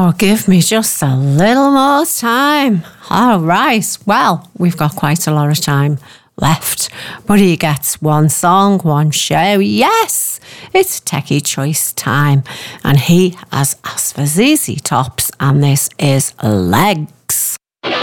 Oh, give me just a little more time. All right. Well, we've got quite a lot of time left. But he gets one song, one show. Yes, it's Techie Choice time. And he has asked for ZZ Tops, and this is Legs.